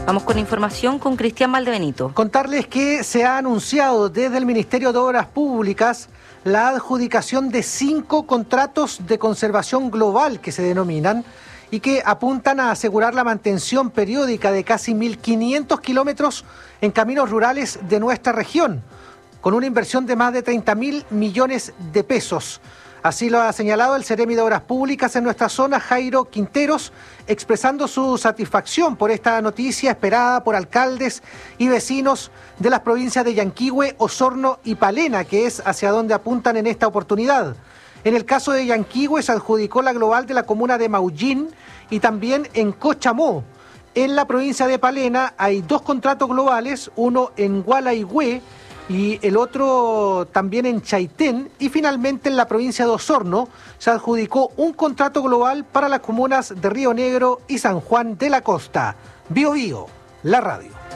Vamos con información con Cristian Valdebenito. Contarles que se ha anunciado desde el Ministerio de Obras Públicas la adjudicación de 5 contratos de conservación global que se denominan y que apuntan a asegurar la mantención periódica de casi 1.500 kilómetros en caminos rurales de nuestra región, con una inversión de más de 30.000 millones de pesos. Así lo ha señalado el Seremi de Obras Públicas en nuestra zona, Jairo Quinteros, expresando su satisfacción por esta noticia esperada por alcaldes y vecinos de las provincias de Yanquihue, Osorno y Palena, que es hacia donde apuntan en esta oportunidad. En el caso de Yanquihue se adjudicó la global de la comuna de Maullín y también en Cochamó. En la provincia de Palena hay 2 contratos globales, uno en Gualaihue y el otro también en Chaitén, y finalmente en la provincia de Osorno se adjudicó un contrato global para las comunas de Río Negro y San Juan de la Costa. Bio Bio, la radio.